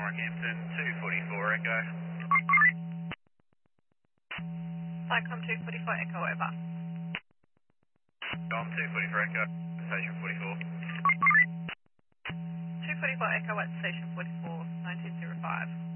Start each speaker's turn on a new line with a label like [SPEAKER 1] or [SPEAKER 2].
[SPEAKER 1] Northampton, 244 Echo.
[SPEAKER 2] Cyclone 244 Echo, over.
[SPEAKER 1] I'm 244 Echo, station 44.
[SPEAKER 2] 244 Echo at station 44, 1905.